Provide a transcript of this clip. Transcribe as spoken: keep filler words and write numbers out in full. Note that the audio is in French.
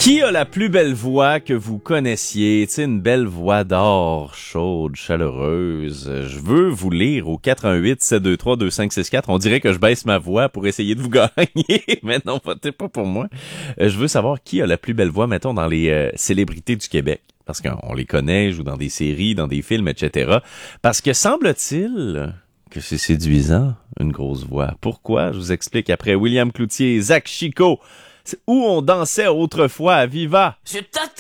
Qui a la plus belle voix que vous connaissiez? Tu sais, une belle voix d'or, chaude, chaleureuse. Je veux vous lire au quatre un huit, sept deux trois, deux cinq six quatre. On dirait que je baisse ma voix pour essayer de vous gagner. Mais non, votez pas pour moi. Euh, je veux savoir qui a la plus belle voix, mettons, dans les euh, célébrités du Québec. Parce qu'on les connaît, jouent dans des séries, dans des films, et cetera. Parce que semble-t-il que c'est séduisant, une grosse voix. Pourquoi? Je vous explique après William Cloutier, Zach Chico, où on dansait autrefois à Viva. Je t'attends